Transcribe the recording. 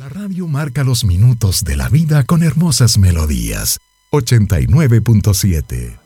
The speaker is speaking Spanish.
Radio marca los minutos de la vida con hermosas melodías. 89.7